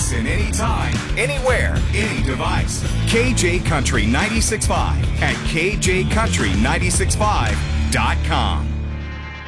Listen anytime, anywhere, any device. KJ Country 96.5 at kjcountry965.com.